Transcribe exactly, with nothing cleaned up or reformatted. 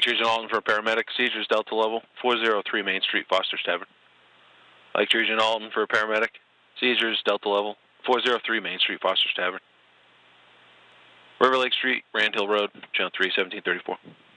Jersey and Alton for a paramedic. Seizures Delta level, four oh three Main Street, Foster's Tavern. Lake Jersey and Alton for a paramedic. Seizures Delta level, four oh three Main Street, Foster's Tavern. River Lake Street, Rand Hill Road, channel three, seventeen thirty-four.